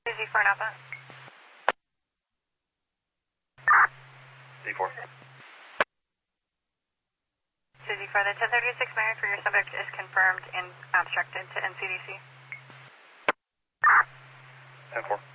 Suzy for Napa. C4. Suzy for the 1036 Marion for your subject is confirmed and abstracted to NCDC. 10-4.